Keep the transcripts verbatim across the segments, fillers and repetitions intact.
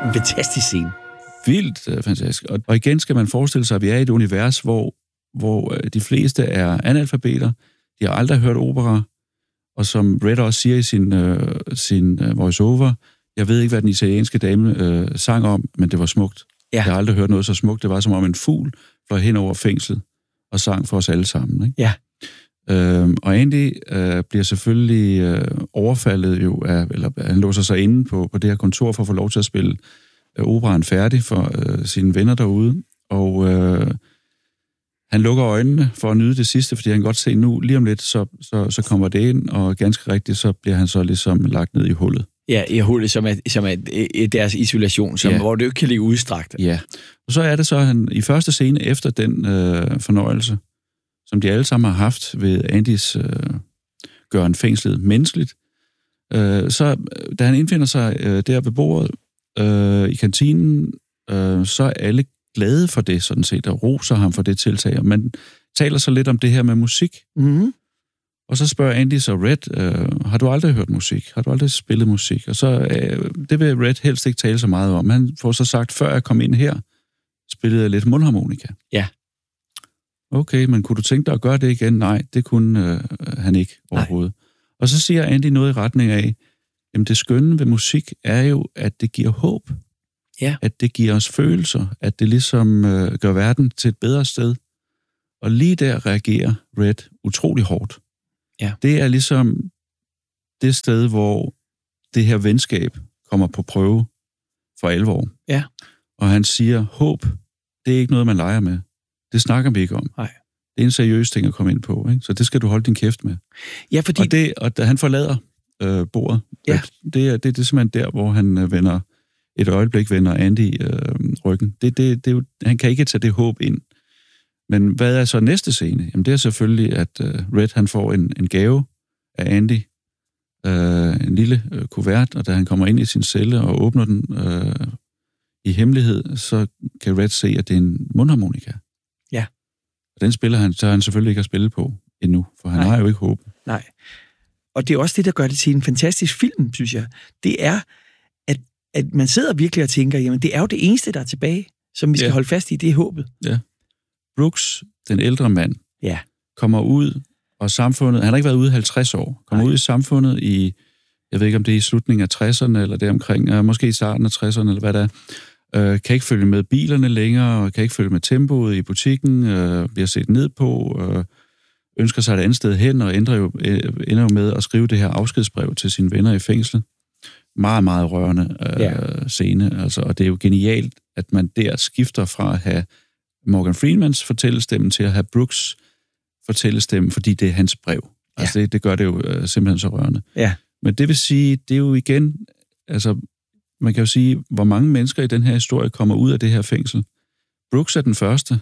En fantastisk scene. Vildt uh, fantastisk. Og, og igen skal man forestille sig, at vi er i et univers, hvor, hvor uh, de fleste er analfabeter. De har aldrig hørt opera. Og som Red også siger i sin, uh, sin uh, voice-over, jeg ved ikke, hvad den italienske dame uh, sang om, men det var smukt. Ja. Jeg har aldrig hørt noget så smukt. Det var som om en fugl fløj hen over fængslet og sang for os alle sammen. Ikke? Ja. Øhm, og Andy øh, bliver selvfølgelig øh, overfaldet jo af, eller han låser sig inde på, på det her kontor for at få lov til at spille øh, operaen færdig for øh, sine venner derude. Og øh, han lukker øjnene for at nyde det sidste, fordi han kan godt se nu, lige om lidt, så, så, så kommer det ind, og ganske rigtigt, så bliver han så ligesom lagt ned i hullet. Ja, i hullet, som er, som er deres isolation, som, ja. Hvor det jo ikke kan ligge udstrakt. Ja, og så er det så, han i første scene efter den øh, fornøjelse, som de alle sammen har haft ved Andys øh, gøren fængslet menneskeligt, øh, så da han indfinder sig øh, der ved bordet øh, i kantinen, øh, så er alle glade for det, sådan set, og roser ham for det tiltag. Og man taler så lidt om det her med musik. Mm-hmm. Og så spørger Andy så Red, øh, har du aldrig hørt musik? Har du aldrig spillet musik? Og så, øh, det vil Red helst ikke tale så meget om. Han får så sagt, før jeg kom ind her, spillede jeg lidt mundharmonika. Ja. Okay, men kunne du tænke dig at gøre det igen? Nej, det kunne øh, han ikke overhovedet. Nej. Og så siger Andy noget i retning af, jamen det skønne ved musik er jo, at det giver håb. Ja. At det giver os følelser. At det ligesom øh, gør verden til et bedre sted. Og lige der reagerer Red utrolig hårdt. Ja. Det er ligesom det sted, hvor det her venskab kommer på prøve for alvor. Ja. Og han siger, håb, det er ikke noget, man leger med. Det snakker vi ikke om. Nej. Det er en seriøs ting at komme ind på, ikke? Så det skal du holde din kæft med. Ja, fordi... Og, det, og da han forlader øh, bordet, ja. det, er, det, det er simpelthen der, hvor han øh, vender et øjeblik, vender Andy øh, ryggen. Det, det, det er jo, han kan ikke tage det håb ind. Men hvad er så næste scene? Jamen det er selvfølgelig, at øh, Red han får en, en gave af Andy. Øh, en lille øh, kuvert, og da han kommer ind i sin celle og åbner den øh, i hemmelighed, så kan Red se, at det er en mundharmonika. Ja. Og den spiller han, så han selvfølgelig ikke at spille på endnu, for han Nej. har jo ikke håb. Nej. Og det er også det, der gør det til en fantastisk film, synes jeg. Det er, at, at man sidder virkelig og tænker, jamen det er jo det eneste, der er tilbage, som vi skal ja. holde fast i, det er håbet. Ja. Brooks, den ældre mand, ja. kommer ud, og samfundet, han har ikke været ude i halvtreds år, kommer Nej. ud i samfundet i, jeg ved ikke om det er i slutningen af tresserne, eller deromkring, måske i starten af tresserne, eller hvad det er, øh, kan ikke følge med bilerne længere, kan ikke følge med tempoet i butikken, øh, bliver set ned på, øh, ønsker sig et andet sted hen, og ender jo, øh, ender jo med at skrive det her afskedsbrev til sine venner i fængslet. Meget, meget rørende øh, ja. scene, altså, og det er jo genialt, at man der skifter fra at have Morgan Freemans fortællestemme til at have Brooks fortællestemme, fordi det er hans brev. Altså ja. det, det gør det jo øh, simpelthen så rørende. Ja. Men det vil sige, det er jo igen, altså man kan jo sige, hvor mange mennesker i den her historie kommer ud af det her fængsel. Brooks er den første,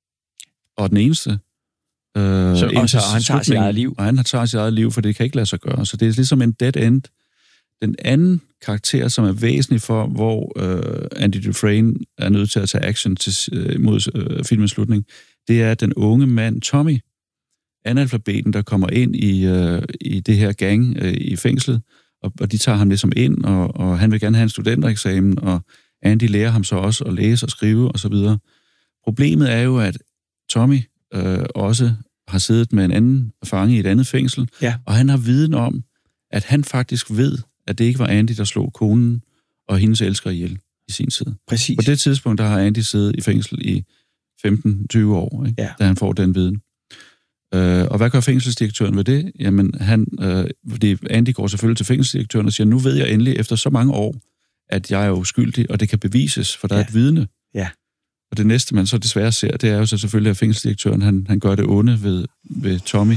og den eneste. Øh, så, og så, han tager sit eget liv. Og han tager sit eget liv, for det kan ikke lade sig gøre. Så det er ligesom en dead end. Den anden karakter, som er væsentlig for, hvor øh, Andy Dufresne er nødt til at tage action til, øh, mod øh, filmens slutning, det er den unge mand, Tommy, analfabeten, der kommer ind i, øh, i det her gang øh, i fængslet, og, og de tager ham ligesom ind, og, og han vil gerne have en studentereksamen, og Andy lærer ham så også at læse og skrive og så videre. Problemet er jo, at Tommy øh, også har siddet med en anden fange i et andet fængsel, ja. og han har viden om, at han faktisk ved, at det ikke var Andy, der slog konen og hendes elsker ihjel i sin tid. Præcis. På det tidspunkt, der har Andy siddet i fængsel i femten til tyve år, ikke? Ja. Da han får den viden. Øh, og hvad gør fængselsdirektøren ved det? Jamen, han, øh, fordi Andy går selvfølgelig til fængselsdirektøren og siger, nu ved jeg endelig efter så mange år, at jeg er uskyldig, og det kan bevises, for der ja. er et vidne. Ja. Og det næste, man så desværre ser, det er jo så selvfølgelig, at fængselsdirektøren, han, han gør det onde ved, ved Tommy.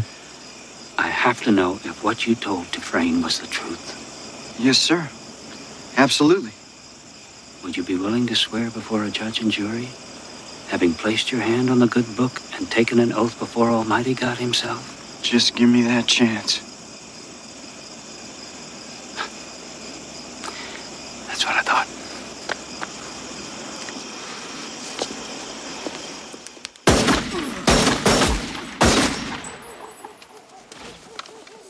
I have to know if what you told Dufresne was the truth. Yes, sir. Absolutely. Would you be willing to swear before a judge and jury, having placed your hand on the good book and taken an oath before Almighty God himself? Just give me that chance. That's what I thought.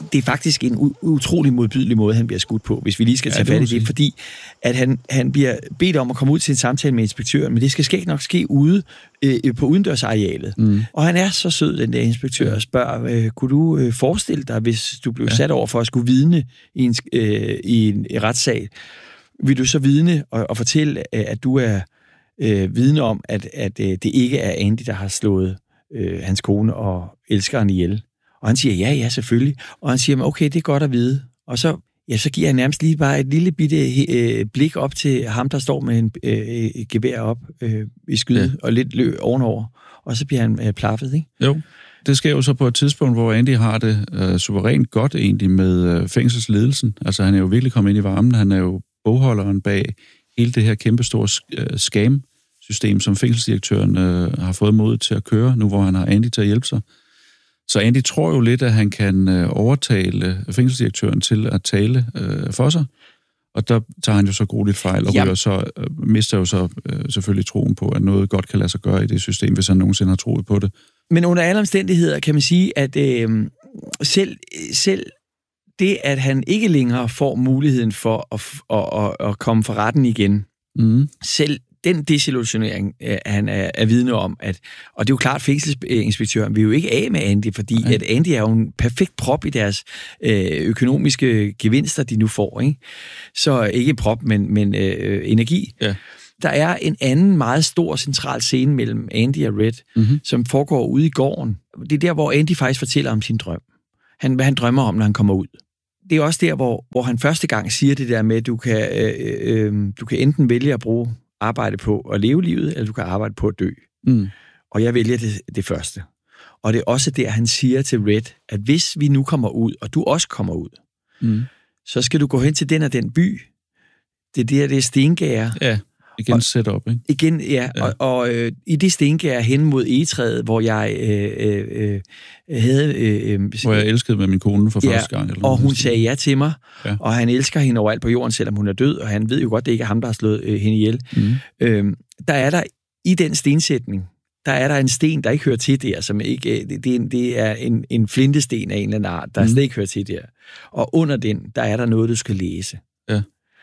det er faktisk en u- utrolig modbydelig måde, han bliver skudt på, hvis vi lige skal tage ja, fat i det, fordi at han, han bliver bedt om at komme ud til en samtale med inspektøren, men det skal skægt nok ske ude øh, på udendørsarealet. Mm. Og han er så sød, den der inspektør, og spørger, øh, kunne du øh, forestille dig, hvis du blev ja. sat over for at skulle vidne i en, øh, i en retssag, vil du så vidne og, og fortælle, at du er øh, vidne om, at, at øh, det ikke er Andy, der har slået øh, hans kone og elskeren ihjel? Og han siger, ja, ja, selvfølgelig. Og han siger, okay, det er godt at vide. Og så, ja, så giver han nærmest lige bare et lille bitte øh, blik op til ham, der står med en øh, et gevær op øh, i skyde, ja. og lidt løb ovenover. Og så bliver han øh, plaffet, ikke? Jo. Det sker jo så på et tidspunkt, hvor Andy har det øh, suverænt godt egentlig med øh, fængselsledelsen. Altså, han er jo virkelig kommet ind i varmen. Han er jo bogholderen bag hele det her kæmpestore øh, scam-system, som fængselsdirektøren øh, har fået mod til at køre, nu hvor han har Andy til at hjælpe sig. Så Andy tror jo lidt, at han kan øh, overtale fængselsdirektøren til at tale øh, for sig, og der tager han jo så grueligt fejl, og ryger så, øh, mister jo så øh, selvfølgelig troen på, at noget godt kan lade sig gøre i det system, hvis han nogensinde har troet på det. Men under alle omstændigheder kan man sige, at øh, selv, selv det, at han ikke længere får muligheden for at, at, at, at komme for retten igen, mm. selv den desillusionering, han er, er vidne om, at, og det er jo klart, at fængselsinspektøren vil jo ikke af med Andy, fordi ja. at Andy er jo en perfekt prop i deres øh, økonomiske gevinster, de nu får, ikke? Så ikke prop, men, men øh, energi. Ja. Der er en anden meget stor central scene mellem Andy og Red, mm-hmm. som foregår ude i gården. Det er der, hvor Andy faktisk fortæller om sin drøm. Han, hvad han drømmer om, når han kommer ud. Det er også der, hvor, hvor han første gang siger det der med, at du kan, øh, øh, du kan enten vælge at bruge arbejde på at leve livet, eller du kan arbejde på at dø. Mm. Og jeg vælger det, det første. Og det er også der, han siger til Red, at hvis vi nu kommer ud, og du også kommer ud, mm. så skal du gå hen til den og den by. Det er der, det er stengære. Ja, igen setup, ikke? Igen, ja. ja. Og, og øh, i det stengære hen mod egetræet, hvor jeg øh, øh, havde... Øh, hvor jeg elskede med min kone for ja, første gang. Eller og hun sagde ja til mig, ja. og han elsker hende overalt på jorden, selvom hun er død, og han ved jo godt, det ikke er ham, der har slået øh, hende ihjel. Mm. Øh, der er der, i den stensætning, der er der en sten, der ikke hører til der, som ikke, det, det er, en, det er en, en flintesten af en eller anden art, der mm. slet ikke hører til der. Og under den, der er der noget, du skal læse. Ja.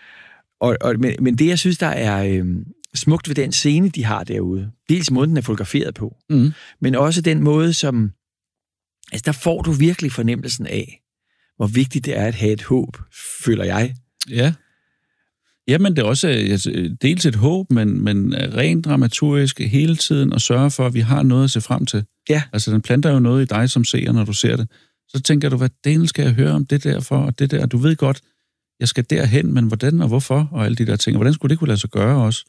Og, og, men, men det, jeg synes, der er øh, smukt ved den scene, de har derude, dels måden, den er fotograferet på, mm. men også den måde, som... Altså, der får du virkelig fornemmelsen af, hvor vigtigt det er at have et håb, føler jeg. Ja. Jamen, det er også altså, dels et håb, men, men rent dramaturgisk hele tiden at sørge for, at vi har noget at se frem til. Ja. Altså, den planter jo noget i dig som seer, når du ser det. Så tænker du, hvad delen skal jeg høre om det der for, og det der. Du ved godt, jeg skal derhen, men hvordan og hvorfor, og alle de der ting. Hvordan skulle det kunne lade sig gøre også?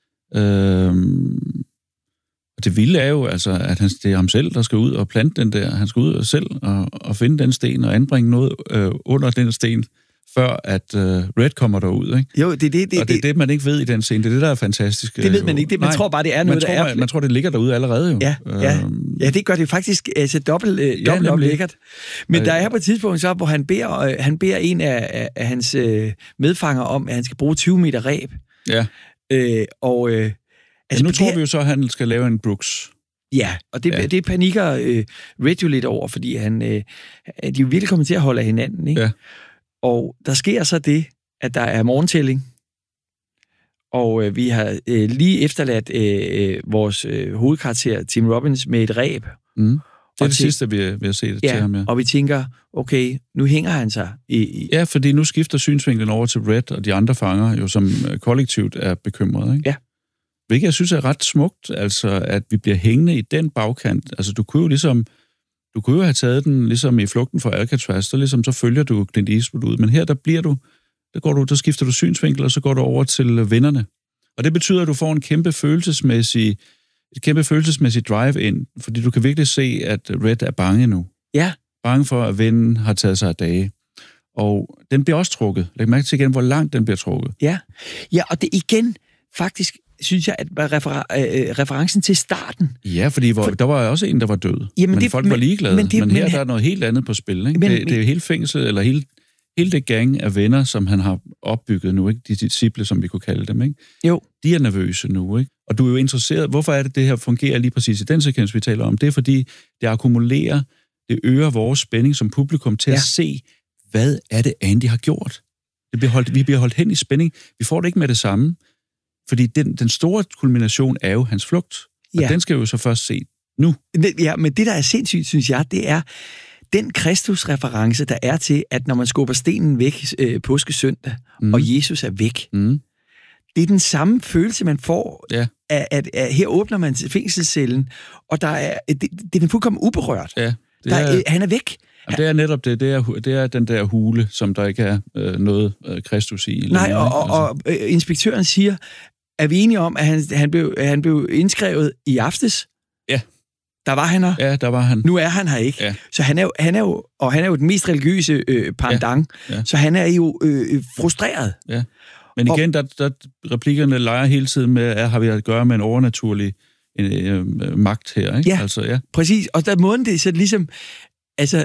Øhm, og det vilde er jo, altså, at han, det er ham selv, der skal ud og plante den der. Han skal ud og selv og, og finde den sten og anbringe noget øh, under den sten, før at øh, Red kommer derud, ikke? Jo, det er det, det, og det er det, man ikke ved i den scene. Det er det, der er fantastisk. Det ved man ikke. Det, man Nej, tror bare, det er noget, tror, der er... Man, man tror, det ligger derude allerede, jo. Ja, ja. Øhm, ja det gør det faktisk altså, dobbelt, øh, ja, dobbelt op lækkert. Men øh, der er på et tidspunkt så, hvor han beder, øh, han beder en af, af, af hans øh, medfanger om, at han skal bruge tyve meter reb. Ja. Øh, og... Øh, altså, nu tror vi jo så, at han skal lave en Brooks. Ja, og det, ja. det panikker øh, Red jo lidt over, fordi han, øh, de er jo virkelig kommet til at holde af hinanden, ikke? Ja. Og der sker så det, at der er morgentælling, og øh, vi har øh, lige efterladt øh, vores øh, hovedkarakter, Tim Robbins, med et ræb. Mm. Det er og det til, sidste, vi, vi har set ja, til ham, ja. Og vi tænker, okay, nu hænger han sig. I, i... Ja, fordi nu skifter synsvinklen over til Red, og de andre fanger, jo som kollektivt er bekymrede, ikke? Ja. Hvilket jeg synes er ret smukt, altså at vi bliver hængende i den bagkant. Altså du kunne jo ligesom, du kunne jo have taget den ligesom i flugten fra Alcatraz, så ligesom så følger du Clint Eastwood ud, men her der bliver du, der går du, der skifter du synsvinkel, og så går du over til vennerne. Og det betyder, at du får en kæmpe følelsesmæssig, et kæmpe følelsesmæssigt drive ind, fordi du kan virkelig se, at Red er bange nu. Ja. Bange for, at vennen har taget sig af dage. Og den bliver også trukket. Læg mærke til igen, hvor langt den bliver trukket. Ja, ja og det igen faktisk synes jeg, at refer- øh, referencen til starten... Ja, fordi hvor, For, der var også en, der var død. Jamen men det, folk men, var ligeglade. Men, det, men her men, der er noget helt andet på spil. Ikke? Men, det, det er hele fængsel, eller hele, hele det gang af venner, som han har opbygget nu, ikke? De disciple, som vi kunne kalde dem. Ikke? Jo. De er nervøse nu. Ikke? Og du er jo interesseret... Hvorfor er det, det her fungerer lige præcis i den sekvens, vi taler om? Det er, fordi det akkumulerer det øger vores spænding som publikum til ja. at se, hvad er det, Andy har gjort. Det bliver holdt, vi bliver holdt hen i spænding. Vi får det ikke med det samme, fordi den, den store kulmination er jo hans flugt, og ja. den skal vi jo så først se nu. Ja, men det, der er sindssygt, synes jeg, det er den Kristus-reference, der er til, at når man skubber stenen væk øh, påskesøndag, mm. og Jesus er væk, mm. det er den samme følelse, man får, ja. at, at, at her åbner man fængselscellen, og der er, det, det er fuldkommen uberørt. Ja, det er, der er, han er væk. Jamen, det er netop det. Det er, det er den der hule, som der ikke er øh, noget øh, Kristus i. Nej, og, og, og øh, inspektøren siger, er vi enige om, at han, han, blev, han blev indskrevet i aftes? Ja. Der var han her. Ja, der var han. Nu er han her ikke. Ja. Så han er, jo, han er jo, og han er jo den mest religiøse øh, pendant, ja. Ja. Så han er jo øh, frustreret. Ja. Men igen, der, der replikkerne leger hele tiden med, at har vi at gøre med en overnaturlig en, øh, magt her, ikke? Ja, altså, ja, præcis. Og der måden det er så ligesom, altså,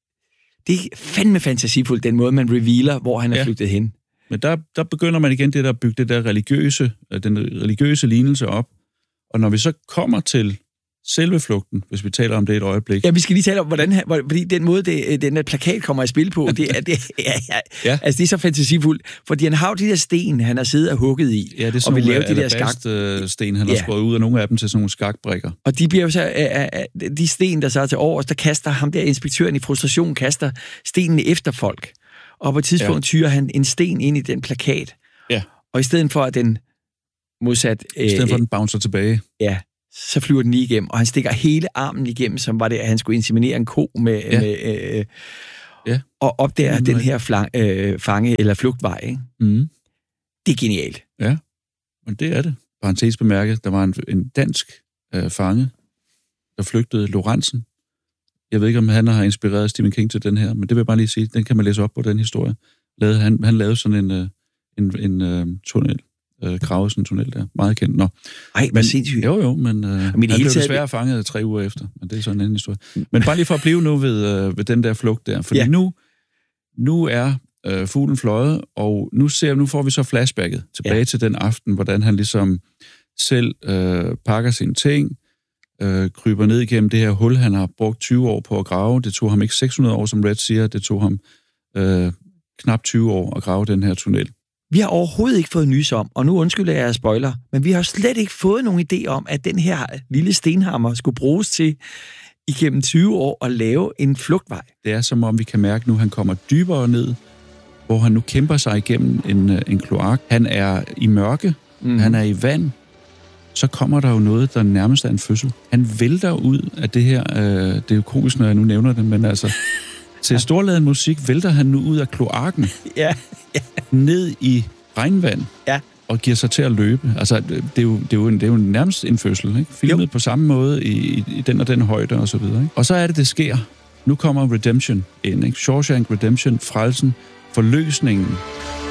det er fandme fantasifuldt, den måde, man revealer, hvor han er ja. flygtet hen. Men der, der begynder man igen det der at bygge det der religiøse, den religiøse lignelse op. Og når vi så kommer til selve flugten, hvis vi taler om det et øjeblik. Ja, vi skal lige tale om, hvordan han, fordi den måde, det, den der plakat kommer i spil på, det er, det, ja, ja, ja. Altså, det er så fantasifuldt, fordi han har jo de der sten, han har siddet og hugget i, ja, det er og vil lave de der skak. sten, han ja. har skåret ud af nogle af dem til sådan nogle skakbrikker. Og de bliver jo så, de sten, der så er til overs, der kaster ham der inspektøren i frustration, kaster stenene efter folk. Og på et tidspunkt ja. tyrer han en sten ind i den plakat. Ja. Og i stedet for, at den modsat... I stedet for, at den bouncer tilbage. Ja, så flyver den lige igennem, og han stikker hele armen igennem, som var det, at han skulle inseminere en ko med... Ja. med øh, ja. Og opdager den her flang, øh, fange- eller flugtvej. Ikke? Mm. Det er genialt. Ja, men det er det. Parentes bemærket, der var en, en dansk øh, fange, der flygtede, Lorentzen. Jeg ved ikke, om han har inspireret Stephen King til den her, men det vil jeg bare lige sige, den kan man læse op på, den historie. Lavede, han, han lavede sådan en, en, en, en tunnel, øh, grave sådan en tunnel der, meget kendt. Nå. Ej, men sindssygt. Jo, jo, men øh, han blev desværre fanget tre uger efter, men det er sådan en anden historie. Men bare lige for at blive nu ved, øh, ved den der flugt der, fordi ja. nu, nu er øh, fuglen fløjet, og nu, ser, nu får vi så flashbacket tilbage ja. til den aften, hvordan han ligesom selv øh, pakker sine ting, Øh, kryber ned igennem det her hul, han har brugt tyve år på at grave. Det tog ham ikke seks hundrede år, som Red siger. Det tog ham øh, knap tyve år at grave den her tunnel. Vi har overhovedet ikke fået nys om, og nu undskylder jeg spoiler, men vi har slet ikke fået nogen idé om, at den her lille stenhammer skulle bruges til igennem tyve år at lave en flugtvej. Det er som om, vi kan mærke nu, at han kommer dybere ned, hvor han nu kæmper sig igennem en, en kloak. Han er i mørke, mm. han er i vand, så kommer der jo noget, der nærmest er en fødsel. Han vælter ud af det her, øh, det er jo komisk, når jeg nu nævner det, men altså, til storladen musik vælter han nu ud af kloakken, ja, ja. ned i regnvand, ja. og giver sig til at løbe. Altså, det er jo, det er jo, en, det er jo nærmest en fødsel, ikke? Filmet jo. på samme måde i, i den og den højde og så videre, ikke? Og så er det, det sker. Nu kommer Redemption ind, ikke? Shawshank Redemption, frelsen, forløsningen.